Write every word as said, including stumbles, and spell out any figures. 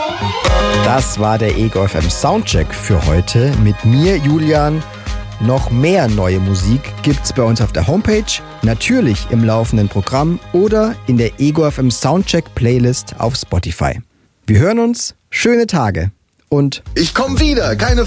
Das war der Ego F M Soundcheck für heute mit mir, Julian. Noch mehr neue Musik gibt's bei uns auf der Homepage, natürlich im laufenden Programm oder in der Ego F M Soundcheck Playlist auf Spotify. Wir hören uns, schöne Tage und ich komm wieder, keine